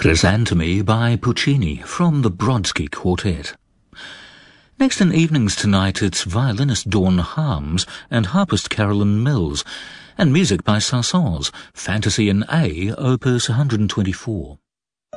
Chrysanthemi by Puccini from the Brodsky Quartet. Next in evenings tonight it's violinist Dawn Harms and harpist Carolyn Mills, and music by Saint-Saëns, Fantasy in A, Opus 124.